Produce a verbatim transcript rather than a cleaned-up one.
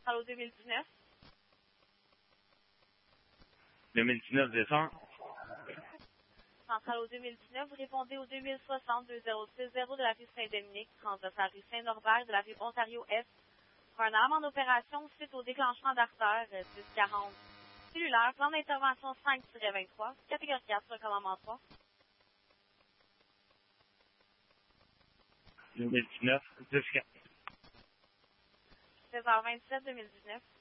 centrale au deux mille dix-neuf. deux mille dix-neuf, descend. Centrale au deux mille dix-neuf, vous répondez au deux mille soixante, deux zéro six zéro de la rue Saint-Dominique, transverse la rue Saint-Norbert de la rue Ontario-Est. Pour un alarme en opération suite au déclenchement d'artère dix quarante cellulaire, plan d'intervention cinq vingt-trois, catégorie quatre, recommandement trois. deux mille dix-neuf, dix quatre. seize heures vingt-sept, deux mille dix-neuf.